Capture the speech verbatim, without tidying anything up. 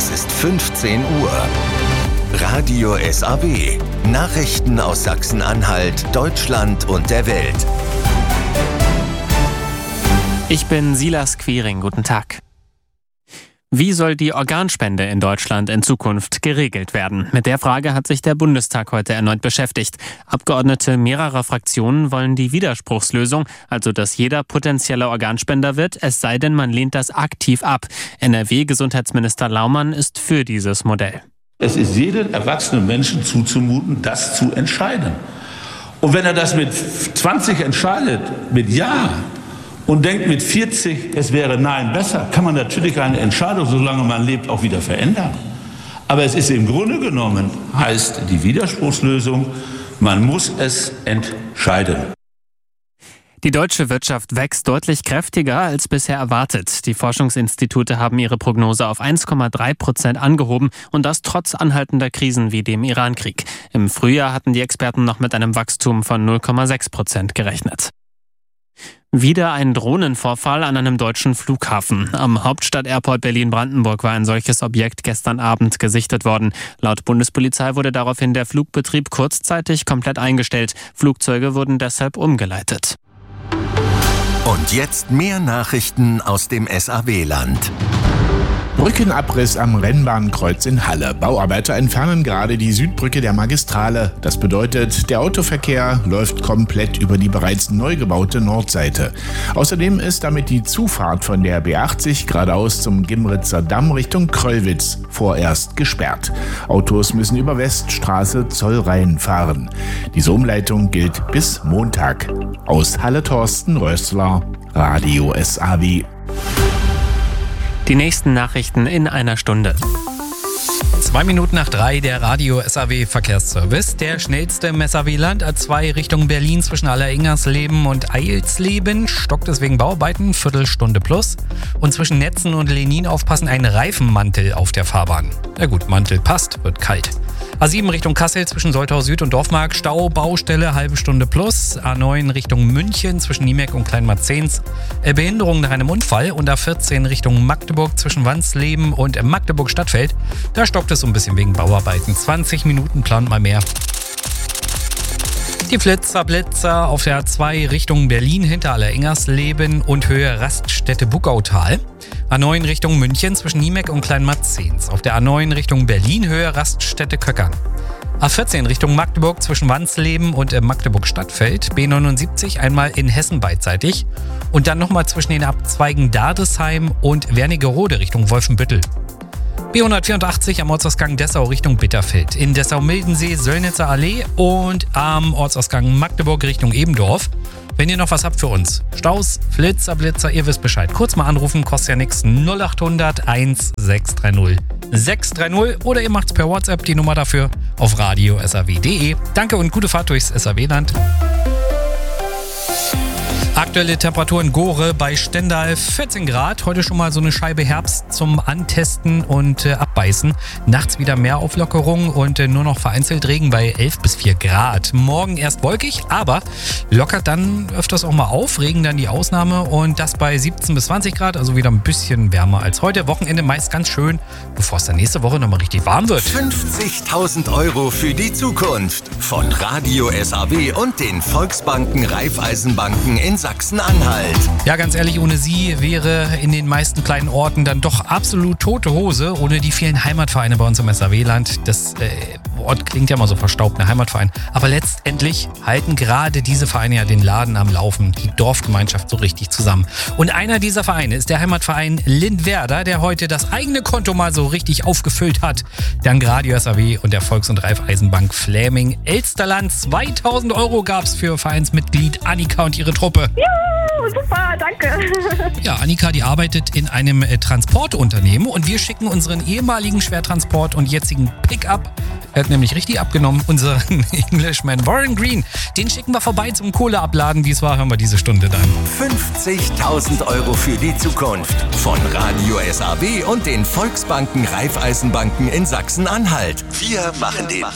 Es ist fünfzehn Uhr. Radio S A W. Nachrichten aus Sachsen-Anhalt, Deutschland und der Welt. Ich bin Silas Quiring. Guten Tag. Wie soll die Organspende in Deutschland in Zukunft geregelt werden? Mit der Frage hat sich der Bundestag heute erneut beschäftigt. Abgeordnete mehrerer Fraktionen wollen die Widerspruchslösung, also dass jeder potenzieller Organspender wird, es sei denn, man lehnt das aktiv ab. N R W-Gesundheitsminister Laumann ist für dieses Modell. Es ist jedem erwachsenen Menschen zuzumuten, das zu entscheiden. Und wenn er das mit zwanzig entscheidet, mit Ja, und denkt mit vierzig, es wäre Nein besser, kann man natürlich eine Entscheidung, solange man lebt, auch wieder verändern. Aber es ist im Grunde genommen, heißt die Widerspruchslösung, man muss es entscheiden. Die deutsche Wirtschaft wächst deutlich kräftiger als bisher erwartet. Die Forschungsinstitute haben ihre Prognose auf eins Komma drei Prozent angehoben und das trotz anhaltender Krisen wie dem Irankrieg. Im Frühjahr hatten die Experten noch mit einem Wachstum von null Komma sechs Prozent gerechnet. Wieder ein Drohnenvorfall an einem deutschen Flughafen. Am Hauptstadt-Airport Berlin-Brandenburg war ein solches Objekt gestern Abend gesichtet worden. Laut Bundespolizei wurde daraufhin der Flugbetrieb kurzzeitig komplett eingestellt. Flugzeuge wurden deshalb umgeleitet. Und jetzt mehr Nachrichten aus dem S A W-Land. Brückenabriss am Rennbahnkreuz in Halle. Bauarbeiter entfernen gerade die Südbrücke der Magistrale. Das bedeutet, der Autoverkehr läuft komplett über die bereits neu gebaute Nordseite. Außerdem ist damit die Zufahrt von der B achtzig geradeaus zum Gimritzer Damm Richtung Kröllwitz vorerst gesperrt. Autos müssen über Weststraße Zollrhein fahren. Diese Umleitung gilt bis Montag. Aus Halle Thorsten Rössler, Radio S A W. Die nächsten Nachrichten in einer Stunde. Zwei Minuten nach drei, der Radio S A W Verkehrsservice. Der schnellste im S A W-Land, A zwei Richtung Berlin zwischen Alleringersleben und Eilsleben. Stockt es wegen Bauarbeiten, Viertelstunde plus. Und zwischen Netzen und Lenin aufpassen, ein Reifenmantel auf der Fahrbahn. Na gut, Mantel passt, wird kalt. A sieben Richtung Kassel zwischen Soltau Süd und Dorfmark, Stau, Baustelle, halbe Stunde plus. A neun Richtung München zwischen Niemek und Kleinmarzens, Behinderung nach einem Unfall. Und A vierzehn Richtung Magdeburg zwischen Wansleben und Magdeburg-Stadtfeld. Da stockt es so ein bisschen wegen Bauarbeiten. zwanzig Minuten plant mal mehr. Die Flitzer, Blitzer auf der A zwei Richtung Berlin hinter Alleringersleben und Höhe Raststätte Buckautal. A neun Richtung München zwischen Niemek und Kleinmarzens. Auf der A neun Richtung Berlin Höhe Raststätte Köckern. A vierzehn Richtung Magdeburg zwischen Wansleben und Magdeburg-Stadtfeld. B neunundsiebzig einmal in Hessen beidseitig. Und dann nochmal zwischen den Abzweigen Dardesheim und Wernigerode Richtung Wolfenbüttel. B hundertvierundachtzig am Ortsausgang Dessau Richtung Bitterfeld. In Dessau-Mildensee, Söllnitzer Allee und am Ortsausgang Magdeburg Richtung Ebendorf. Wenn ihr noch was habt für uns, Staus, Flitzer, Blitzer, ihr wisst Bescheid. Kurz mal anrufen, kostet ja nichts. null acht hundert eins sechs drei null sechs drei null oder ihr macht's per WhatsApp, die Nummer dafür auf radio s a w punkt d e. Danke und gute Fahrt durchs S A W-Land. Aktuelle Temperatur in Gore bei Stendal vierzehn Grad. Heute schon mal so eine Scheibe Herbst zum Antesten und äh, Abbeißen. Nachts wieder mehr Auflockerung und äh, nur noch vereinzelt Regen bei elf bis vier Grad. Morgen erst wolkig, aber lockert dann öfters auch mal auf. Regen dann die Ausnahme und das bei siebzehn bis zwanzig Grad. Also wieder ein bisschen wärmer als heute. Wochenende meist ganz schön, bevor es dann nächste Woche nochmal richtig warm wird. fünfzigtausend Euro für die Zukunft von Radio S A W und den Volksbanken Raiffeisenbanken in Sachsen-Anhalt. Ja, ganz ehrlich, ohne sie wäre in den meisten kleinen Orten dann doch absolut tote Hose, ohne die vielen Heimatvereine bei uns im S A W-Land. Das äh, Wort klingt ja mal so verstaubt, ein Heimatverein. Aber letztendlich halten gerade diese Vereine ja den Laden am Laufen, die Dorfgemeinschaft so richtig zusammen. Und einer dieser Vereine ist der Heimatverein Lindwerder, der heute das eigene Konto mal so richtig aufgefüllt hat. Dank Radio S A W und der Volks- und Raiffeisenbank Fläming Elsterland. zweitausend Euro gab's für Vereinsmitglied Annika und ihre Truppe. Juhu, super, danke. Ja, Annika, die arbeitet in einem äh, Transportunternehmen und wir schicken unseren ehemaligen Schwertransport und jetzigen Pickup, er hat nämlich richtig abgenommen, unseren Englishman Warren Green, den schicken wir vorbei zum Kohleabladen. Dies war, hören wir diese Stunde dann. fünfzigtausend Euro für die Zukunft von Radio S A W und den Volksbanken Raiffeisenbanken in Sachsen-Anhalt. Wir machen den